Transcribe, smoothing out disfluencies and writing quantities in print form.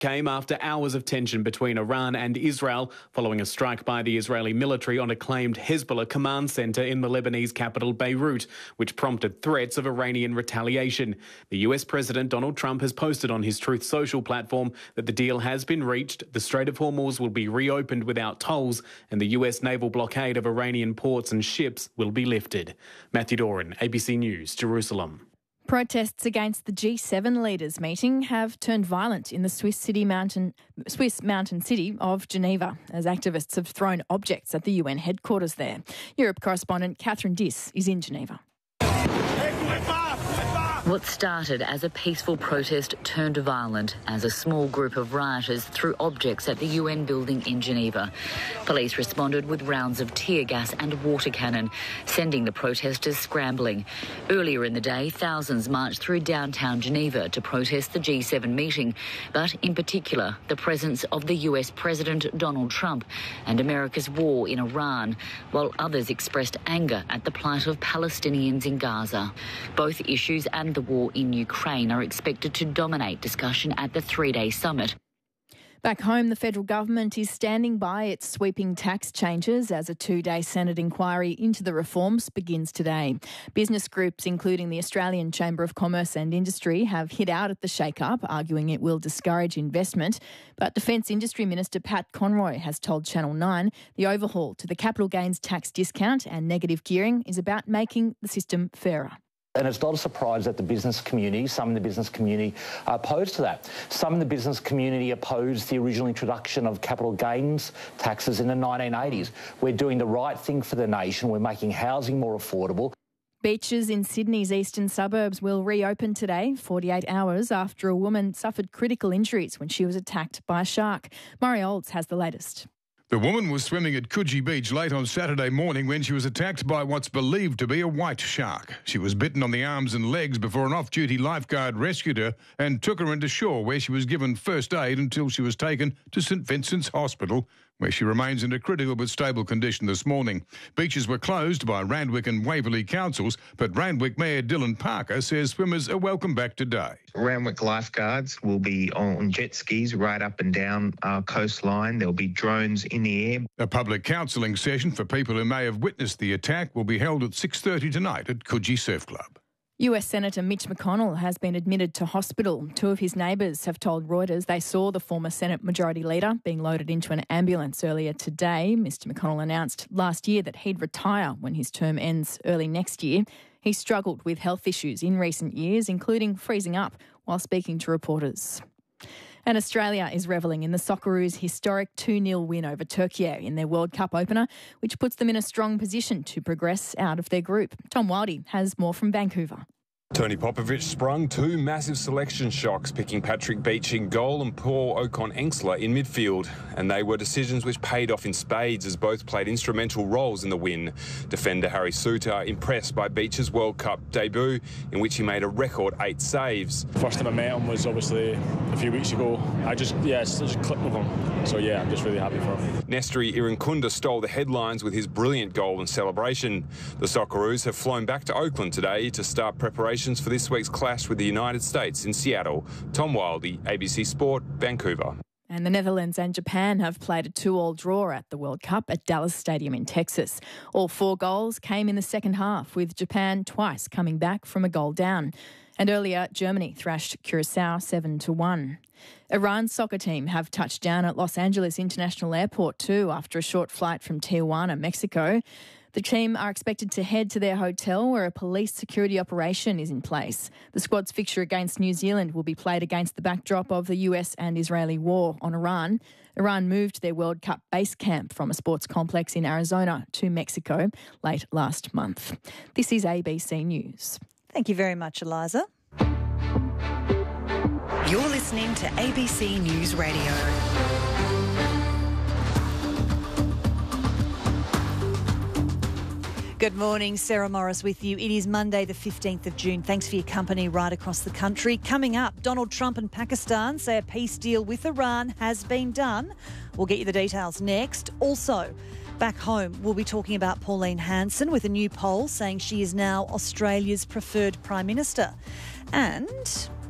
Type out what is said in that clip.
came after hours of tension between Iran and Israel following a strike by the Israeli military on a claimed Hezbollah command centre in the Lebanese capital Beirut, which prompted threats of Iranian retaliation. The US President Donald Trump has posted on his Truth Social platform that the deal has been reached, the Strait of Hormuz will be reopened without tolls, and the US naval blockade of Iranian ports and ships will be lifted. Matthew Doran, ABC News, Jerusalem. Protests against the G7 leaders meeting have turned violent in the Swiss mountain city of Geneva as activists have thrown objects at the UN headquarters there. Europe correspondent Catherine Diss is in Geneva. What started as a peaceful protest turned violent as a small group of rioters threw objects at the UN building in Geneva. Police responded with rounds of tear gas and water cannon, sending the protesters scrambling. Earlier in the day, thousands marched through downtown Geneva to protest the G7 meeting, but in particular the presence of the US President Donald Trump and America's war in Iran, while others expressed anger at the plight of Palestinians in Gaza. Both issues and the war in Ukraine are expected to dominate discussion at the three-day summit. Back home, the federal government is standing by its sweeping tax changes as a two-day Senate inquiry into the reforms begins today. Business groups, including the Australian Chamber of Commerce and Industry, have hit out at the shake-up, arguing it will discourage investment. But Defence Industry Minister Pat Conroy has told Channel 9 the overhaul to the capital gains tax discount and negative gearing is about making the system fairer. And it's not a surprise that the business community, some in the business community, are opposed to that. Some in the business community opposed the original introduction of capital gains taxes in the 1980s. We're doing the right thing for the nation. We're making housing more affordable. Beaches in Sydney's eastern suburbs will reopen today, 48 hours after a woman suffered critical injuries when she was attacked by a shark. Murray Olds has the latest. The woman was swimming at Coogee Beach late on Saturday morning when she was attacked by what's believed to be a white shark. She was bitten on the arms and legs before an off-duty lifeguard rescued her and took her into shore, where she was given first aid until she was taken to St Vincent's Hospital, where she remains in a critical but stable condition this morning. Beaches were closed by Randwick and Waverley councils, but Randwick Mayor Dylan Parker says swimmers are welcome back today. Randwick lifeguards will be on jet skis right up and down our coastline. There'll be drones in the air. A public counselling session for people who may have witnessed the attack will be held at 6:30 tonight at Coogee Surf Club. US Senator Mitch McConnell has been admitted to hospital. Two of his neighbours have told Reuters they saw the former Senate Majority Leader being loaded into an ambulance earlier today. Mr McConnell announced last year that he'd retire when his term ends early next year. He struggled with health issues in recent years, including freezing up while speaking to reporters. And Australia is revelling in the Socceroos' historic 2-0 win over Turkey in their World Cup opener, which puts them in a strong position to progress out of their group. Tom Wildie has more from Vancouver. Tony Popovich sprung two massive selection shocks, picking Patrick Beach in goal and Paul Ocon-Engsler in midfield. And they were decisions which paid off in spades as both played instrumental roles in the win. Defender Harry Souttar impressed by Beach's World Cup debut, in which he made a record 8 saves. First time I met him was obviously a few weeks ago. I just clicked with him. So I'm just really happy for him. Nestori Irankunda stole the headlines with his brilliant goal and celebration. The Socceroos have flown back to Oakland today to start preparations for this week's clash with the United States in Seattle. Tom Wildie, ABC Sport, Vancouver. And the Netherlands and Japan have played a 2-2 draw at the World Cup at Dallas Stadium in Texas. All 4 goals came in the second half, with Japan twice coming back from a goal down. And earlier, Germany thrashed Curacao 7-1. Iran's soccer team have touched down at Los Angeles International Airport too after a short flight from Tijuana, Mexico. The team are expected to head to their hotel where a police security operation is in place. The squad's fixture against New Zealand will be played against the backdrop of the US and Israeli war on Iran. Iran moved their World Cup base camp from a sports complex in Arizona to Mexico late last month. This is ABC News. Thank you very much, Eliza. You're listening to ABC News Radio. Good morning, Sarah Morris with you. It is Monday the 15th of June. Thanks for your company right across the country. Coming up, Donald Trump and Pakistan say a peace deal with Iran has been done. We'll get you the details next. Also, back home, we'll be talking about Pauline Hanson with a new poll saying she is now Australia's preferred Prime Minister. And